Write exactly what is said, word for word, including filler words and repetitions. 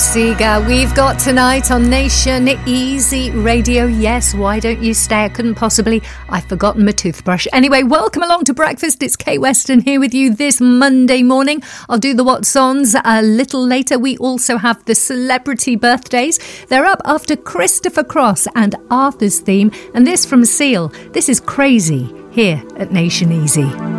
Seeger, we've got tonight on Nation Easy Radio. Yes, why don't you stay? I couldn't possibly. I've forgotten my toothbrush. Anyway, welcome along to breakfast. It's Kate Weston here with you this Monday morning. I'll do the What's Ons a little later. We also have the celebrity birthdays. They're up after Christopher Cross and Arthur's theme. And this from Seal. This is Crazy here at Nation Easy.